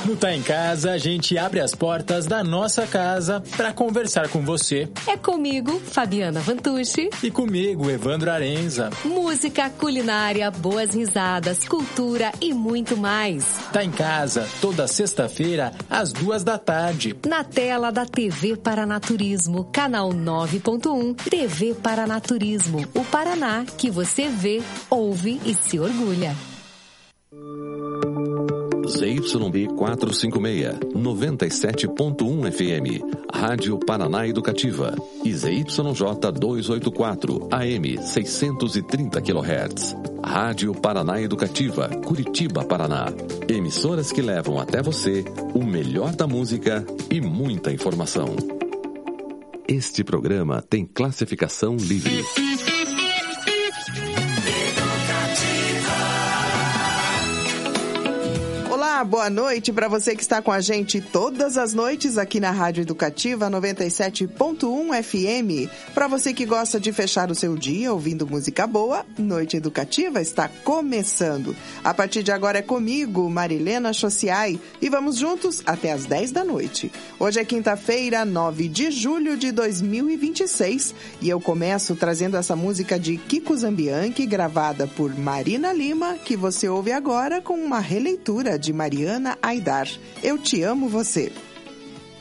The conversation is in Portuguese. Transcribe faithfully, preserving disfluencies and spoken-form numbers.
No Tá em Casa, a gente abre as portas da nossa casa para conversar com você. É comigo, Fabiana Vantucci. E comigo, Evandro Arenza. Música, culinária, boas risadas, cultura e muito mais. Tá em Casa, toda sexta-feira, às duas da tarde. Na tela da T V Paranaturismo, canal nove ponto um, T V Paranaturismo, o Paraná que você vê, ouve e se orgulha. Z Y B quatrocentos e cinquenta e seis, noventa e sete ponto um F M, Rádio Paraná Educativa, e Z Y J duzentos e oitenta e quatro, A M seiscentos e trinta quilohertz, Rádio Paraná Educativa, Curitiba, Paraná. Emissoras que levam até você o melhor da música e muita informação. Este programa tem classificação livre. Olá, boa noite para você que está com a gente todas as noites aqui na Rádio Educativa noventa e sete ponto um F M. Para você que gosta de fechar o seu dia ouvindo música boa, Noite Educativa está começando. A partir de agora é comigo, Marilena Chociai, e vamos juntos até as dez da noite. Hoje é quinta-feira, nove de julho de dois mil e vinte e seis, e eu começo trazendo essa música de Kiko Zambianchi, gravada por Marina Lima, que você ouve agora com uma releitura de Mariana Aidar. Eu te amo, você.